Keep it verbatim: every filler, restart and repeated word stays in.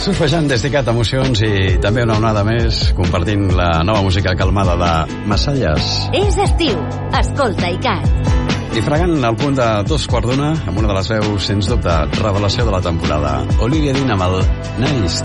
Surfejant des d'Icat, emocions i també una onada més, compartint la nova música calmada de Massalles. És estiu, escolta Icat. I fregant al punt de dos quarts d'una, amb una de les veus, sens dubte, revelació de la temporada. Olivia Dean amb el Nice